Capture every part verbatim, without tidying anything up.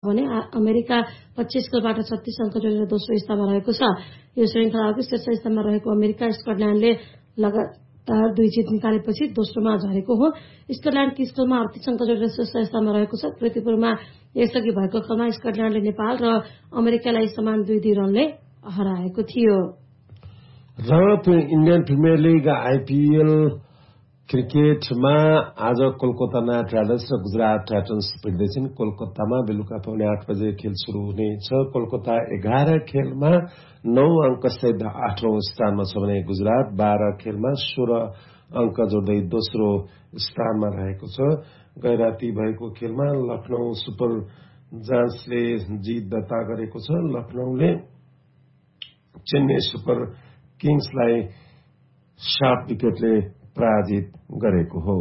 भने अमेरिका पच्चीस गोलबाट छत्तीस अङ्क जोडेर दोस्रो स्थानमा रहेको छ। यो श्रृङ्खलाको शीर्ष स्थानमा रहेको अमेरिका स्कटल्याण्डले लगातार दुई जित निकालेपछि दोस्रोमा झरेको हो। स्कटल्याण्ड तीस गोलमा अडतीस अङ्क जोडेर शीर्ष स्थानमा रहेको छ। कृतिपुरमा यसअघि भएको खेलमा स्कटल्याण्डले नेपाल र अमेरिकालाई समान दुई दुई रनले हराएको थियो। र इन्डियन प्रिमियर लिग आइपीएल क्रिकेटमा आज कोलकाता नाइट राइडर्स र गुजरात टाइटन्स भिड्दैछन्। कोलकातामा बेलुका पाउने आठ बजे खेल शुरू हुनेछ। कोलकाता एघार खेलमा नौ अङ्क सहित आठौं स्थानमा छ भने गुजरात बाह्र खेलमा सोह्र अङ्क जोड्दै दोस्रो स्थानमा रहेको छ। गैराती भएको खेलमा लखनऊ सुपर जायन्ट्सले जित दर्ता गरेको छ। लखनऊले चेन्नई सुपर किङ्सलाई सात विकेटले पराजित गरेको हो।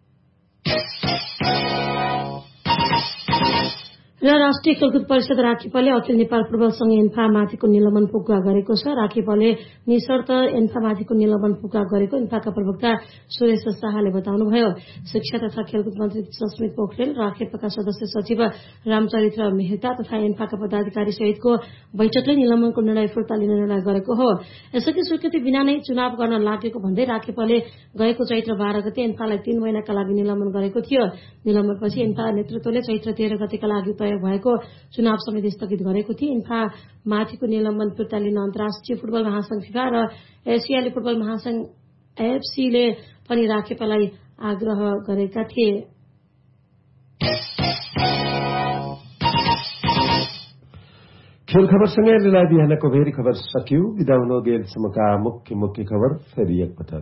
र राष्ट्रिय खेलकुद परिषद राखेपाले अखिल नेपाल फुटबल संघ एन्फा माथिको निलम्बन पुग्गा गरेको छ। राखेपाले निशर्त एन्फा माथिको निलम्बन पुग्गा गरेको एन्फाका प्रवक्ता सुरेश शाहले बताउनुभयो। शिक्षा तथा खेलकुद मन्त्री सस्मित पोखरेल, राखेपाका सदस्य सचिव रामचरित्र मेहता तथा एन्फाका पदाधिकारी सहितको बैठकले निलम्बनको निर्णय फिर्ता लिने निर्णय गरेको हो। यसअघि स्वीकृति बिना नै चुनाव गर्न लागेको भन्दै राखेपाले गएको चैत्र बाह्र गते एन्फालाई तीन महिनाका लागि निलम्बन गरेको थियो। निलम्बनपछि एन्फा नेतृत्वले चैत्र तेह्र गतेका लागि तय भएको चुनाव समिति स्थगित गरेको थियो। इन्फा माथिको निलम्बन फिर्ता लिन अन्तर्राष्ट्रिय फुटबल महासंघ फिफा र एसियाली फुटबल महासंघ एएफसीले पनि राखेपालाई आग्रह गरेका थिए। खेल खबरसँगै लिला बिहानको भेरी खबर सकियो। बिदा हुनु बेलसम्मका मुख्य मुख्य खबर फेरि एकपटक।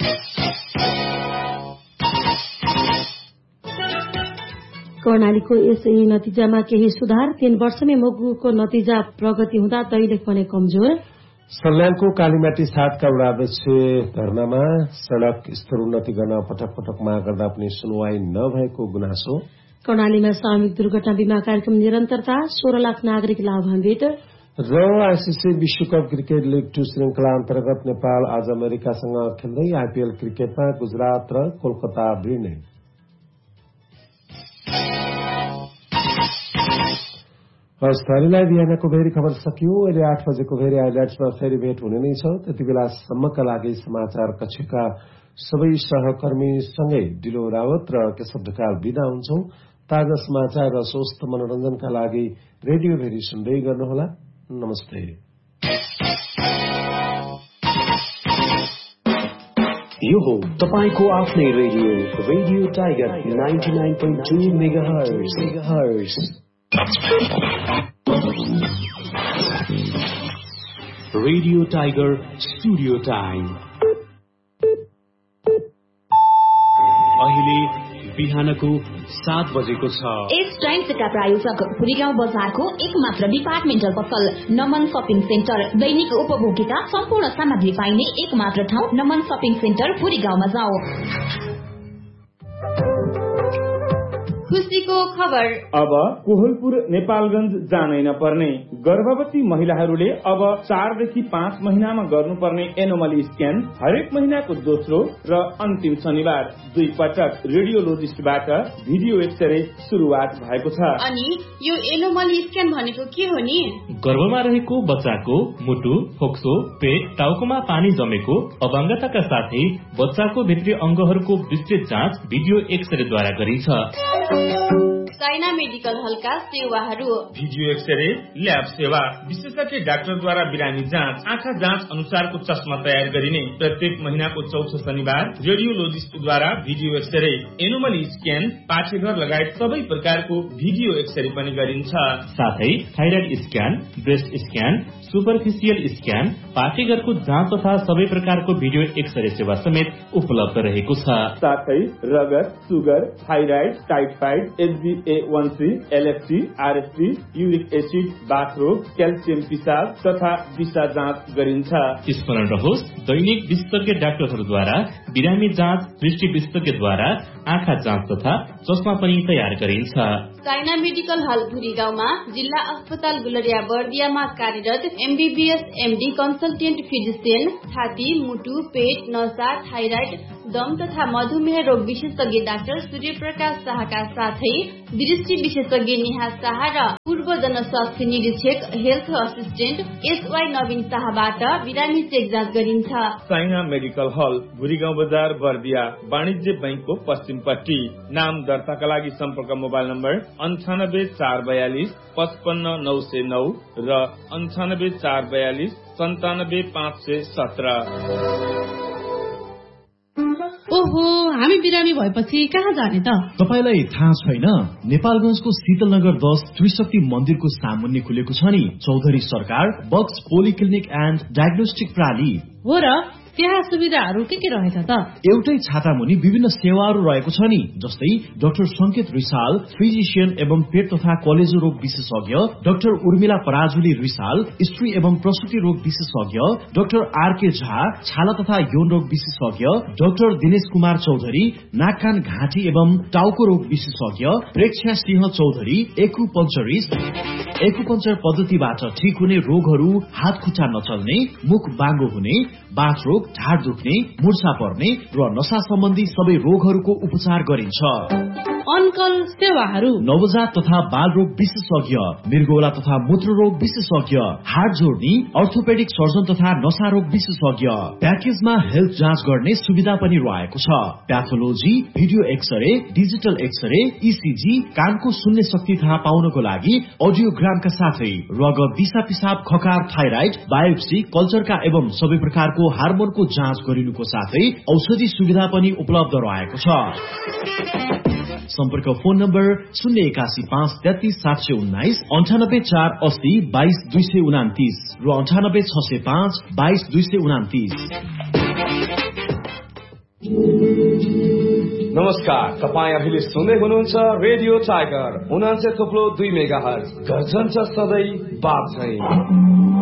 कर्णालीको एसई नतिजामा केही सुधार, तीन वर्षमै मुगुको नतिजा प्रगति हुँदा दैलेख भने कमजोर। सल्यानको कालीमाटी सातका वडाध्यक्ष धरनामा सड़क स्तरोन्नति गर्न पटक पटक माग गर्दा पनि सुनवाई नभएको गुनासो। कर्णालीमा सामूहिक दुर्घटना बीमा कार्यक्रम निरन्तरता, सोह्र लाख नागरिक लाभान्वित। र आइसिसी विश्वकप क्रिकेट लिग टू श्रृंखला अन्तर्गत नेपाल आज अमेरिकासँग खेल्दै आइपीएल क्रिकेटमा गुजरात र कोलकाता भिड्ने। हस्तालीलाई बिहानको भेरी खबर सकियो। अहिले आठ बजेको भेरी हाइलाइट्समा फेरि भेट हुने नै छ। त्यति बेलासम्मका लागि समाचार कक्षका सबै सहकर्मीसँगै डिलो रावत र केशव ढकाल बिदा हुन्छौं। ताजा समाचार र स्वस्थ मनोरञ्जनका लागि रेडियो भेरी सुन्दै गर्नुहोला। नमस्ते। यो हो तपाईको आफ्नै radio radio tiger ninety nine point two megahertz. Radio tiger studio time अहिले बिहानको सात बजेको छ। यस टाइम्सका प्रायोजक भुरीगाउँ बजारको एक मात्र डिपार्टमेन्टल पसल नमन शपिङ सेन्टर। दैनिक उपभोगीका सम्पूर्ण सामग्री पाइने एक मात्र ठाउँ नमन शपिङ सेन्टर भुरीगाउँमा जाऊ। खुसीको खबर। अब कोहलपुर नेपालगंज जानै नपर्ने। गर्भवती महिलाहरूले अब चारदेखि पाँच महिनामा गर्नुपर्ने एनोमली स्क्यान हरेक महिनाको दोस्रो र अन्तिम शनिबार दुई पटक रेडियोलोजिस्टबाट भिडियो एक्सरे सुरुवात भएको छ। अनि यो एनोमली स्क्यान भनेको के हो नि? गर्भमा रहेको बच्चाको मुटु, फोक्सो, पेट, टाउकोमा पानी जमेको, अपाङ्गताका साथै बच्चाको भित्री अंगहरूको विस्तृत जाँच भिडियो एक्सरेद्वारा गरिन्छ। साइना मेडिकल हलका सेवाहरू: भिडियो एक्सरे, ल्याब सेवा, विशेषज्ञ डाक्टरद्वारा बिरामी जाँच, आँखा जाँच अनुसारको चस्मा तयार गरिने, प्रत्येक महिनाको चौथो शनिबार रेडियोलोजिस्टद्वारा भिडियो एक्सरे, एनोमली स्क्यान, पाठेघर लगायत सबै प्रकारको भिडियो एक्सरे पनि गरिन्छ। साथै thyroid scan, breast scan, superficial scan, पाठेघरको जाँच तथा सबै प्रकारको भिडियो एक्सरे सेवा समेत उपलब्ध रहेको छ। साथै रगत, सुगर, थाइराइड, टाइफाइड, एचबी ए वन C, LFT, RST, uric acid, बाथरोग, calcium पिसाब तथा दिशा जाँच गरिन्छ। स्मरण रहोस्, दैनिक विशेषज्ञ डाक्टरहरूद्वारा बिरामी जाँच, दृष्टि विशेषज्ञद्वारा आँखा जाँच तथा चस्मा पनि तयार गरिन्छ। साइना मेडिकल हल भुरी गाउँमा, जिल्ला अस्पताल गुलरिया बर्दियामा कार्यरत एमबीबीएस एमडी कन्सल्टेन्ट फिजिशियन, छाती, मुटु, पेट, नसा, थाइराइड, दम तथा मधुमेह रोग विशेषज्ञ डाक्टर सूर्य प्रकाश शाहका साथै दृष्टि विशेषज्ञ नेहा शाह र पूर्व जनस्वास्थ्य निरीक्षक हेल्थ असिस्टेन्ट एसवाई नवीन शाहबाट बिरामी चेक जाँच गरिन्छ। साइना मेडिकल हल, भुरीगाउँ बजार, बर्दिया, वाणिज्य बैंकको पश्चिमपट्टि। नाम दर्ताका लागि सम्पर्क मोबाइल नम्बर अन्ठानब्बे चार बयालिस पचपन्न नौ सय नौ र अन्ठानब्बे चार बयालिस सन्तानब्बे पाँच सय सत्र। ओहो, हामी बिरामी भएपछि कहाँ जाने त? तपाईलाई थाहा छैन? नेपालगञ्जको शीतलनगर दस त्रिशक्ति मन्दिरको सामुन्ने खुलेको छ नि चौधरी सरकार बक्स पोलिक्लिनिक एन्ड डायग्नोस्टिक प्राली। हो र, त्यहाँ सुविधाहरू के के रहेछ त? एउटै छाता मुनि विभिन्न सेवाहरू रहेको छ नि, जस्तै डाक्टर संकेत रिसाल फिजिशियन एवं पेट तथा कलेजो रोग विशेषज्ञ, डाक्टर उर्मिला पराजुली रिसाल स्त्री एवं प्रसुति रोग विशेषज्ञ, डाक्टर आरके झा छाला तथा यौन रोग विशेषज्ञ, डाक्टर दिनेश कुमार चौधरी नाक कान घाँटी एवं टाउको रोग विशेषज्ञ, प्रेक्षा सिंह चौधरी एक्युपंक्चरिस्ट। एक्युपंक्चर पद्धतिबाट ठीक हुने रोगहरू हात खुट्टा नचल्ने, मुख बाङ्गो हुने, बाथ रोग, ढाड दुख्ने, मुर्छा पर्ने र नशा सम्बन्धी सबै रोगहरूको उपचार गरिन्छ। अनकल सेवाहरू नवजात तथा बाल रोग विशेषज्ञ, मृगौला तथा मूत्र रोग विशेषज्ञ, हाड जोड्ने, अर्थोपेडिक सर्जन तथा नशा रोग विशेषज्ञ। प्याकेजमा हेल्थ जाँच गर्ने सुविधा पनि रहेको छ। Pathology, video x-ray, digital x-ray, ECG, कानको सुन्ने शक्ति थाहा पाउनको लागि अडियोग्रामका साथै रगत, दिशा पिसाब, खकार, थाइराइड, बायोप्सी, कल्चरका एवं सबै प्रकारको हार्मोनको जाँच गरिनुको साथै औषधि सुविधा पनि उपलब्ध रहेको छ। सम्पर्क फोन नम्बर शून्य एकासी पाँच तेत्तीस सात सय उन्नाइस, अन्ठानब्बे चार अस्सी बाइस दुई सय उनातिस र अन्ठानब्बे छ सय पाँच बाइस दुई सय उनातिस। नमस्कार, तपाईँ अहिले सुन्दै हुनुहुन्छ रेडियो टाइगर उनान्सय थोप्लो दुई मेगा हर्ज। गर्जन छ सधैँ बात चाहिँ।